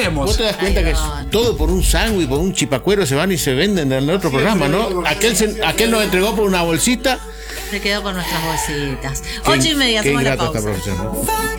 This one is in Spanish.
tenemos. Vos te das cuenta que es todo por un sándwich, por un chipacuero, se van y se venden en el otro programa, ¿no? Aquel nos entregó por una bolsita. Se quedó con nuestras bolsitas. 8:30, hacemos la pausa.